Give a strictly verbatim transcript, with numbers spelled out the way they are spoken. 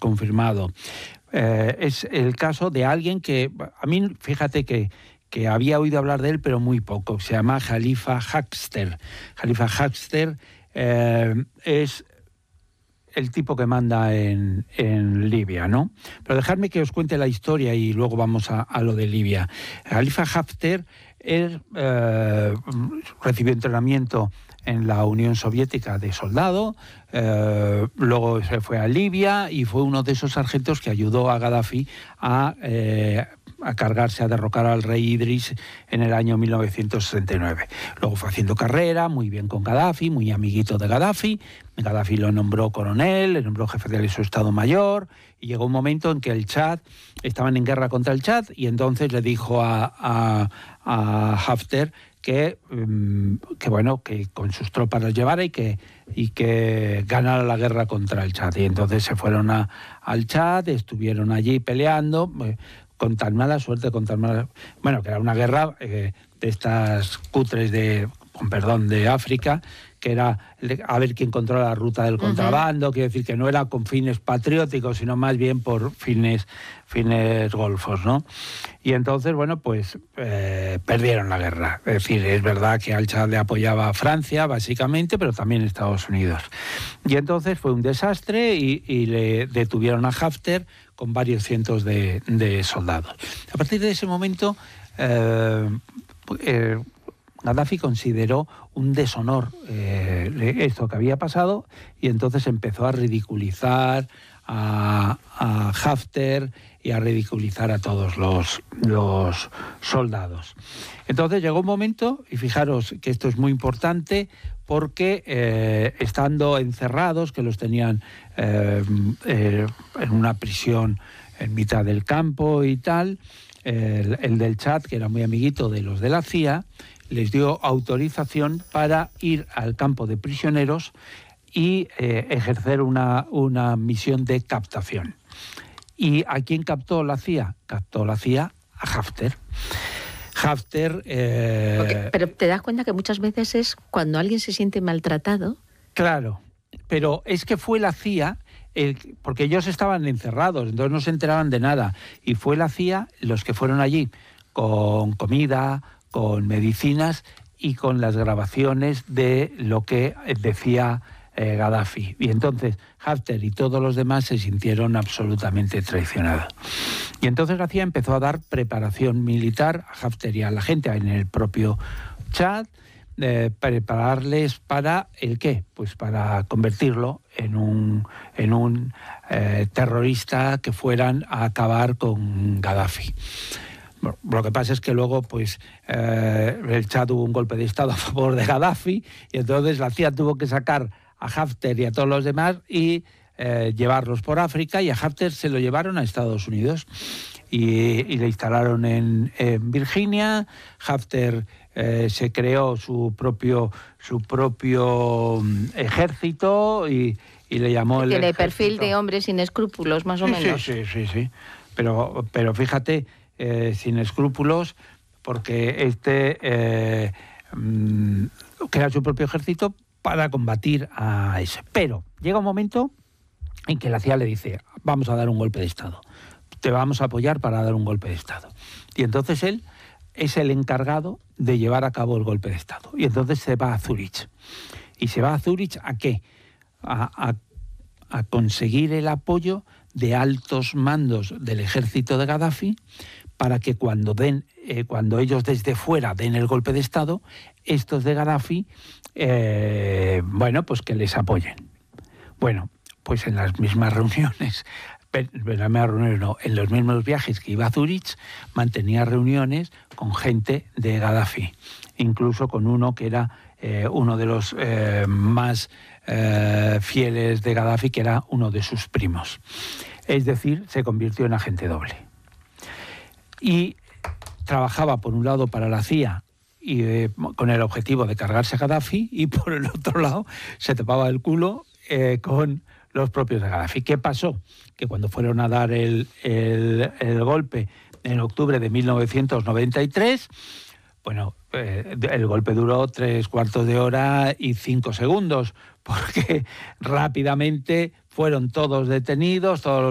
confirmado. Eh, es el caso de alguien que, a mí, fíjate que, que había oído hablar de él, pero muy poco. Se llama Khalifa Haftar. Khalifa Haftar eh, es el tipo que manda en, en Libia, ¿no? Pero dejadme que os cuente la historia y luego vamos a, a lo de Libia. Khalifa Haftar él, eh, recibió entrenamiento en la Unión Soviética de soldado, eh, luego se fue a Libia y fue uno de esos sargentos que ayudó a Gaddafi a, eh, a cargarse, a derrocar al rey Idris en el año mil novecientos sesenta y nueve. Luego fue haciendo carrera, muy bien con Gaddafi, muy amiguito de Gaddafi. Gaddafi lo nombró coronel, le nombró jefe de su Estado Mayor, y llegó un momento en que el Chad, estaban en guerra contra el Chad, y entonces le dijo a, a, a Haftar que, que bueno, que con sus tropas los llevara y que, y que ganara la guerra contra el Chad. Y entonces se fueron a, al Chad, estuvieron allí peleando, eh, con tan mala suerte, con tan mala... Bueno, que era una guerra eh, de estas cutres de, con perdón, de África, que era a ver quién controla la ruta del contrabando, uh-huh. Quiere decir que no era con fines patrióticos, sino más bien por fines, fines golfos, ¿no? Y entonces, bueno, pues eh, perdieron la guerra. Es decir, es verdad que al Chad le apoyaba a Francia, básicamente, pero también Estados Unidos. Y entonces fue un desastre y, y le detuvieron a Haftar con varios cientos de, de soldados. A partir de ese momento, eh, eh, Gaddafi consideró un deshonor eh, esto que había pasado y entonces empezó a ridiculizar a, a Haftar y a ridiculizar a todos los, los soldados. Entonces llegó un momento, y fijaros que esto es muy importante, porque eh, estando encerrados, que los tenían eh, eh, en una prisión en mitad del campo y tal, eh, el, el del Chad, que era muy amiguito de los de la C I A, les dio autorización para ir al campo de prisioneros y eh, ejercer una, una misión de captación. ¿Y a quién captó la C I A? Captó la C I A a Haftar. Haftar... Eh... Okay, pero te das cuenta que muchas veces es cuando alguien se siente maltratado. Claro, pero es que fue la C I A, el, porque ellos estaban encerrados, entonces no se enteraban de nada, y fue la C I A los que fueron allí con comida, con medicinas y con las grabaciones de lo que decía eh, Gaddafi. Y entonces Haftar y todos los demás se sintieron absolutamente traicionados. Y entonces la C I A empezó a dar preparación militar a Haftar y a la gente en el propio Chad, eh, prepararles para ¿el qué? Pues para convertirlo en un, en un eh, terrorista que fueran a acabar con Gaddafi. Bueno, lo que pasa es que luego pues eh, el Chad hubo un golpe de Estado a favor de Gaddafi y entonces la C I A tuvo que sacar a Haftar y a todos los demás y eh, llevarlos por África, y a Haftar se lo llevaron a Estados Unidos y, y le instalaron en, en Virginia. Haftar eh, se creó su propio, su propio ejército y, y le llamó el Tiene ejército. Perfil de hombre sin escrúpulos, más o sí, menos. Sí, sí, sí, sí. Pero, pero fíjate... Eh, sin escrúpulos, porque este eh, mm, crea su propio ejército para combatir a ese. Pero llega un momento en que la C I A le dice, vamos a dar un golpe de Estado, te vamos a apoyar para dar un golpe de Estado. Y entonces él es el encargado de llevar a cabo el golpe de Estado. Y entonces se va a Zúrich. ¿Y se va a Zúrich a qué? A, a, a conseguir el apoyo de altos mandos del ejército de Gaddafi, para que cuando den, eh, cuando ellos desde fuera den el golpe de Estado, estos de Gaddafi, eh, bueno, pues que les apoyen. Bueno, pues en las mismas reuniones, en las mismas reuniones no, en los mismos viajes que iba a Zúrich, mantenía reuniones con gente de Gaddafi, incluso con uno que era eh, uno de los eh, más eh, fieles de Gaddafi, que era uno de sus primos. Es decir, se convirtió en agente doble. Y trabajaba por un lado para la C I A y, eh, con el objetivo de cargarse a Gaddafi, y por el otro lado se tapaba el culo eh, con los propios de Gaddafi. ¿Qué pasó? Que cuando fueron a dar el, el, el golpe en octubre de mil novecientos noventa y tres, bueno, eh, el golpe duró tres cuartos de hora y cinco segundos, porque rápidamente fueron todos detenidos, todos los